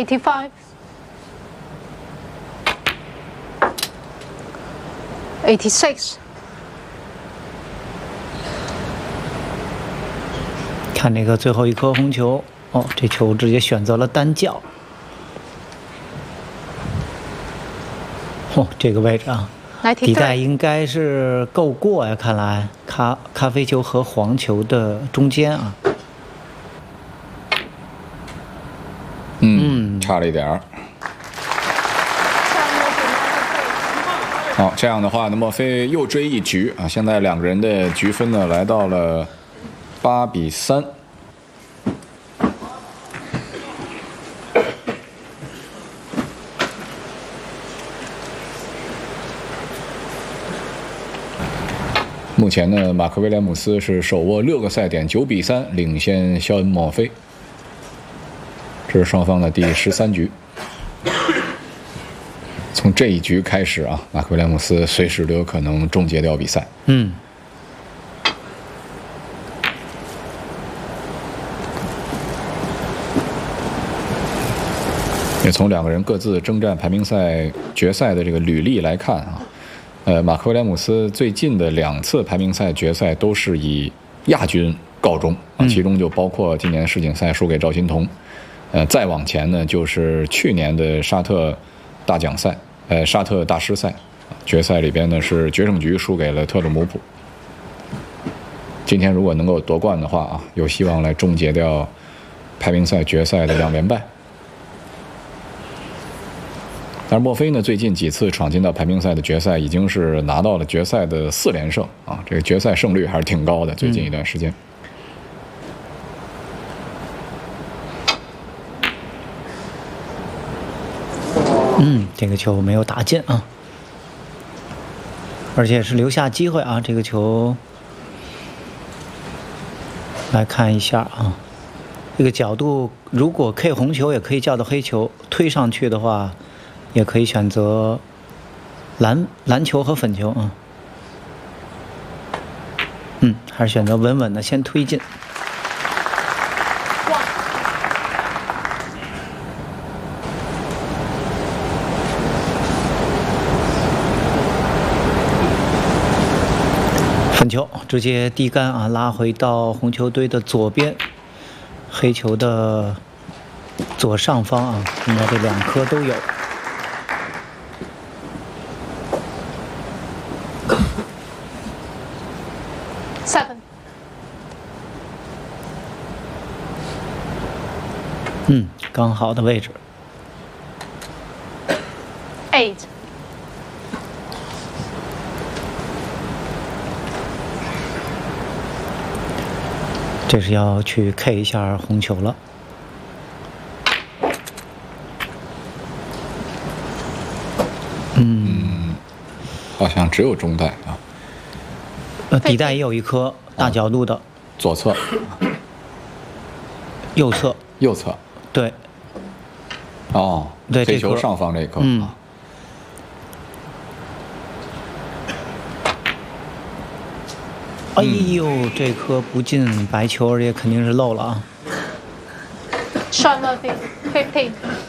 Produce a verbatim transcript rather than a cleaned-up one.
eighty-five, eighty-six。 看这个最后一颗红球，哦，这球直接选择了单叫。哦，这个位置啊，底带应该是够过呀，看来咖咖啡球和黄球的中间啊。 嗯，差了一点儿。好，这样的话呢，墨菲又追一局啊！现在两个人的局分呢来到了八比三。目前呢，马克威廉姆斯是手握六个赛点，九比三领先肖恩·墨菲。这是双方的第十三局。从这一局开始啊，马克威廉姆斯随时都有可能终结掉比赛。 嗯。 也从两个人各自征战排名赛决赛的这个履历来看啊。呃，马克威廉姆斯最近的两次排名赛决赛都是以亚军告终啊，其中就包括今年世锦赛输给赵心童，呃，再往前呢就是去年的沙特大奖赛，呃，沙特大师赛决赛里边呢是决胜局输给了特鲁姆普。今天如果能够夺冠的话啊，有希望来终结掉排名赛决赛的两连败。但是墨菲呢，最近几次闯进到排名赛的决赛，已经是拿到了决赛的四连胜啊，这个决赛胜率还是挺高的。最近一段时间， 嗯，这个球没有打进啊，而且是留下机会啊。这个球来看一下啊，这个角度如果 K 红球也可以叫到黑球，推上去的话。也可以选择蓝蓝球和粉球啊，嗯，还是选择稳稳的先推进。粉球直接递杆啊，拉回到红球堆的左边，黑球的左上方啊，应该这两颗都有。 Seven。 嗯，刚好的位置。 Eight。 这是要去 K 一下红球了。嗯， 好像只有中带啊。 呃，底带也有一颗大角度的， 左侧， 右侧， 右侧， 对， 哦， 对， 黑球上方这一颗， 嗯，哎呦，这颗不进白球，而且肯定是漏了啊。 Sean Murphy, fifteen。